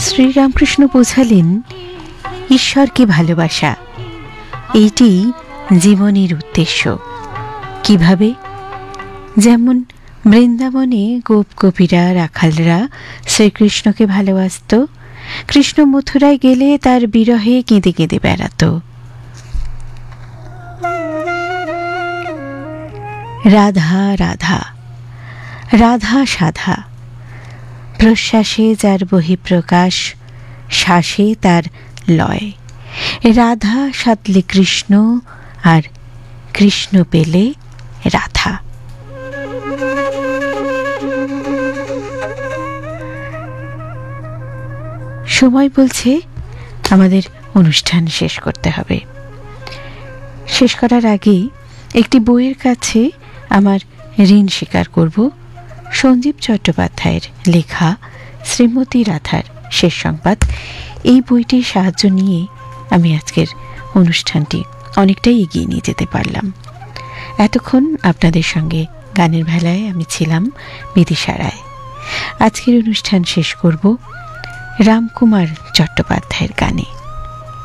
শ্রীরামকৃষ্ণ বোঝালেন ঈশ্বরকে ভালোবাসা এইটি জীবনের উদ্দেশ্য। কিভাবে? যেমন বৃন্দাবনে গোপ গোপীরা রাখালরা শ্রীকৃষ্ণকে ভালোবাসত, কৃষ্ণ মথুরায় গেলে তার বিরহে কেঁদে কেঁদে বেড়াত। রাধা রাধা, রাধা সাধা, প্রশ্বাসে যার বহিঃপ্রকাশ, শ্বাসে তার লয়। রাধা সাধলে কৃষ্ণ, আর কৃষ্ণ পেলে রাধা। সময় বলছে আমাদের অনুষ্ঠান শেষ করতে হবে। শেষ করার আগে একটি বইয়ের কাছে আমার ঋণ স্বীকার করব। সঞ্জীব চট্টোপাধ্যায়ের লেখা শ্রীমতী রাধার শেষ সংবাদ, এই বইটির সাহায্য নিয়ে আমি আজকের অনুষ্ঠানটি অনেকটাই এগিয়ে নিয়ে যেতে পারলাম। এতক্ষণ আপনাদের সঙ্গে গানের ভেলায় আমি ছিলাম বিদিশা রায়। আজকের অনুষ্ঠান শেষ করব রামকুমার চট্টোপাধ্যায়ের গানে।